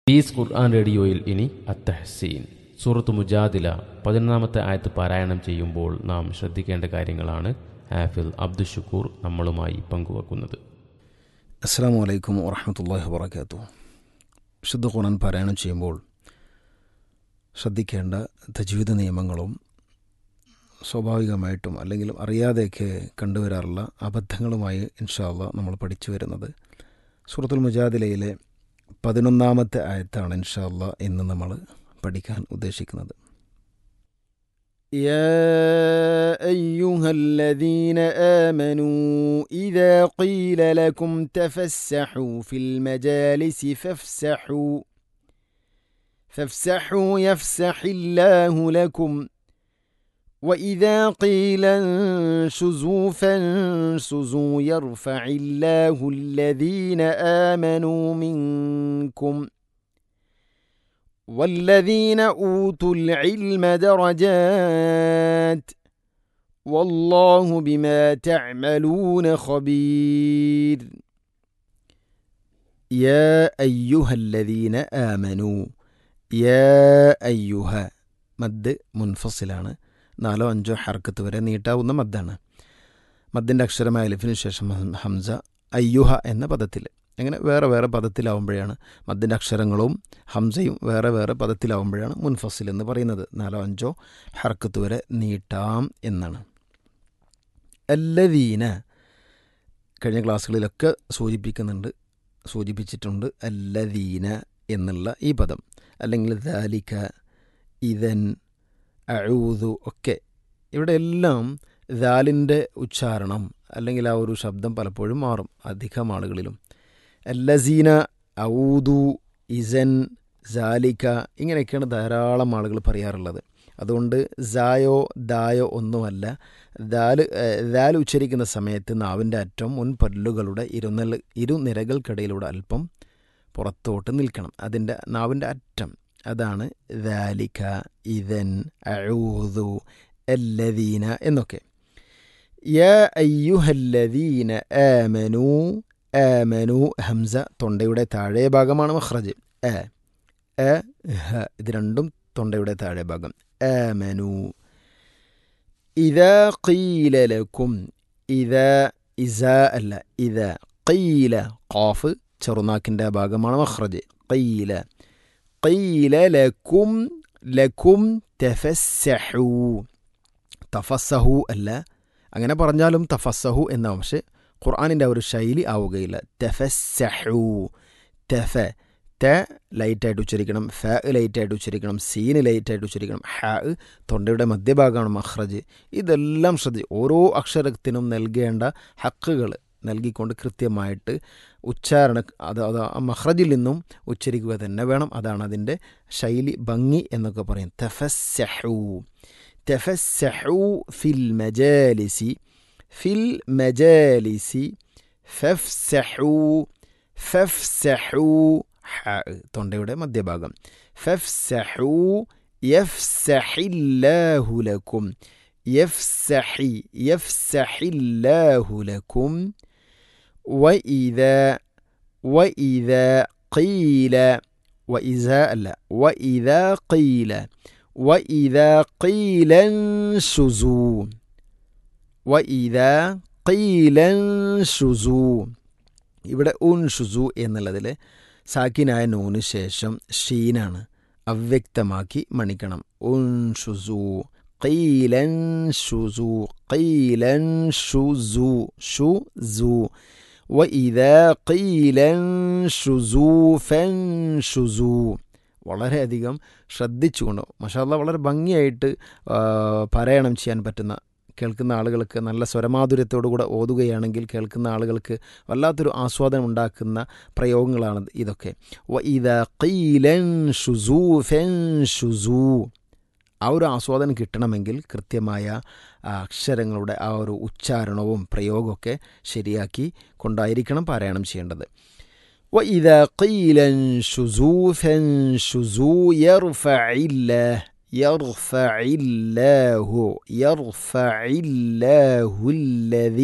Piece ഖുർആൻ റേഡിയോയിൽ ഇനി അത്തഹ്സീൻ സൂറത്ത് Mujadila 11-ാമത്തെ ആയത്ത് പാരായണം ചെയ്യുമ്പോൾ നാം ശ്രദ്ധിക്കേണ്ട കാര്യങ്ങളാണ് ഹാഫിൽ അബ്ദുഷുക്കൂർ നമ്മളുമായി പങ്കുവെക്കുന്നത്. അസ്സലാമു അലൈക്കും വറഹ്മത്തുള്ളാഹി വബറകാതുഹു. വിശുദ്ധ ഖുർആൻ പാരായണം ചെയ്യുമ്പോൾ ശ്രദ്ധിക്കേണ്ട തജ്വീദ് നിയമങ്ങളും സ്വാഭാവികമായിട്ടും അല്ലെങ്കിൽ അറിയാതെയൊക്കെ കണ്ടുവരാറുള്ള അബദ്ധങ്ങളുമായി ഇൻഷാ അല്ലാഹ് നമ്മൾ പഠിച്ചു വരുന്നത് സൂറത്തുൽ മുജാദിലയിലെ 11-ാമത്തെ ആയത്താണ് ഇൻഷാ അല്ലാഹ് ഇന്ന് നമ്മൾ പഠിക്കാൻ ഉദ്ദേശിക്കുന്നത്. يا أيها الذين آمنوا إذا قيل لكم تفسحوا في المجالس فافسحوا يفسح الله لكم وإذا قيل انشزوا فانشزوا يرفع الله الذين آمنوا منكم والذين أوتوا العلم درجات والله بما تعملون خبير. يا أيها الذين آمنوا يا أيها മദ് മുൻഫസിലാണ്. 4-5 ഹർക്കത്ത് വരെ നീട്ടാവുന്ന മദ്ദാണ്. മദ്ദിൻ്റെ അക്ഷരമായ അലിഫിന് ശേഷം ഹംസ അയ്യുഹ എന്ന പദത്തിൽ, അങ്ങനെ വേറെ വേറെ പദത്തിലാവുമ്പോഴാണ് മദ്ദിൻ്റെ അക്ഷരങ്ങളും ഹംസയും വേറെ വേറെ പദത്തിലാവുമ്പോഴാണ് മുൻഫസിൽ എന്ന് പറയുന്നത്. 4-5 ഹർക്കത്ത് വരെ നീട്ടാം എന്നാണ്. അല്ലദീന കഴിഞ്ഞ ക്ലാസ്സുകളിലൊക്കെ സൂചിപ്പിച്ചിട്ടുണ്ട്. അല്ലദീന എന്നുള്ള ഈ പദം, അല്ലെങ്കിൽ ദാലിക, ഇദൻ, അഊദു ഒക്കെ, ഇവിടെ എല്ലാം ദാലിൻ്റെ ഉച്ചാരണം അല്ലെങ്കിൽ ആ ഒരു ശബ്ദം പലപ്പോഴും മാറും അധികം ആളുകളിലും. അല്ലസീന, ഔദു, ഇസൻ, സാലിക ഇങ്ങനെയൊക്കെയാണ് ധാരാളം ആളുകൾ പറയാറുള്ളത്. അതുകൊണ്ട് സായോ ദായോ ഒന്നുമല്ല. ദാൽ ഉച്ചരിക്കുന്ന സമയത്ത് നാവിൻ്റെ അറ്റം മുൻപല്ലുകളുടെ ഇരുനിരകൾക്കിടയിലൂടെ അല്പം പുറത്തോട്ട് നിൽക്കണം. അതിൻ്റെ നാവിൻ്റെ അറ്റം അതാണ് ദാലിക, ഇദൻ, അഊദു, അല്ലദീന എന്നൊക്കെ. യാ അയ്യുഹല്ലദീന ആമനൂ, ആമനു ഹംസ തൊണ്ടയുടെ താഴെ ഭാഗമാണ് മഖ്റജ്. ഇത് രണ്ടും തൊണ്ടയുടെ താഴെ ഭാഗം. ആമനു. ഇദാ ഖീല ലക്കും, ഇദാ ഇസാ അല്ല, ഇദാ ഖീല, ഖാഫ് ചെറുനാക്കിൻ്റെ ഭാഗമാണ് മഖ്റജ്. ഖീല ഖീല ലക്കും, ലക്കും തഫസ്സഹു, തഫസ്സഹു അല്ല, അങ്ങനെ പറഞ്ഞാലും തഫസ്സഹു എന്നാവും, പക്ഷെ ഖുർആനിൻ്റെ ഒരു ശൈലി ആവുകയില്ല. തഫസ്സഹു, തഫ ത ലൈറ്റായിട്ട് ഉച്ചരിക്കണം, ഫ ലൈറ്റായിട്ട് ഉച്ചരിക്കണം, സീന് ലൈറ്റായിട്ട് ഉച്ചരിക്കണം, ഹ തൊണ്ടയുടെ മധ്യഭാഗമാണ് മഖ്റജ്. ഇതെല്ലാം ഓരോ അക്ഷരത്തിനും നൽകേണ്ട ഹക്കുകൾ നൽകിക്കൊണ്ട് കൃത്യമായിട്ട് ഉച്ചാരണ അത് മഖ്റജിൽ നിന്നും ഉച്ചരിക്കുക തന്നെ വേണം. അതാണ് അതിൻ്റെ ശൈലി, ഭംഗി എന്നൊക്കെ പറയും. തഫസ്സഹു, തഫസ്സഹു ഫിൽ മജാലിസി, ഫിൽ മജാലിസി, ഫഫ്സഹു, ഫഫ്സഹു തൊണ്ടയുടെ മധ്യഭാഗം. ഫഫ്സഹു യഫ്സഹില്ലാഹു ലക്കും, യഫ്സഹി യഫ്സഹില്ലാഹു ലക്കും. وإذا قيل, وإذا അല്ല, وإذا قيل, وإذا قيل انشزوا, وإذا قيل انشزوا. ഇവിടെ ഉൻഷുസു എന്നുള്ളതിൽ സാക്കിനായ നൂന് ശേഷം ഷീനാണ്, അവ്യക്തമാക്കി മണിക്കണം. ഉൻഷുസു, ഖീലൻ ഷുസു, ഖീലൻ ഷുസു, ഷുസു. വഇദാ ഖീലൻ ഷുസു ഫൻഷുസു. വളരെയധികം ശ്രദ്ധിച്ചുകൊണ്ട് മാഷാ അല്ലാഹ് വളരെ ഭംഗിയായിട്ട് പാരായണം ചെയ്യാൻ പറ്റുന്ന, കേൾക്കുന്ന ആളുകൾക്ക് നല്ല സ്വരമാധുര്യത്തോടുകൂടെ ഓതുകയാണെങ്കിൽ കേൾക്കുന്ന ആളുകൾക്ക് വല്ലാത്തൊരു ആസ്വാദനം ഉണ്ടാക്കുന്ന പ്രയോഗങ്ങളാണ് ഇതൊക്കെ. വഇദാ ഖീലൻ ഷുസു ഫൻഷുസു. ആ ഒരു ആസ്വാദനം കിട്ടണമെങ്കിൽ കൃത്യമായ അക്ഷരങ്ങളുടെ ആ ഒരു ഉച്ചാരണവും പ്രയോഗമൊക്കെ ശരിയാക്കി കൊണ്ടായിരിക്കണം പാരായണം ചെയ്യേണ്ടത്. وإذا قيل انشزوا فانشزوا يرفع الله الذي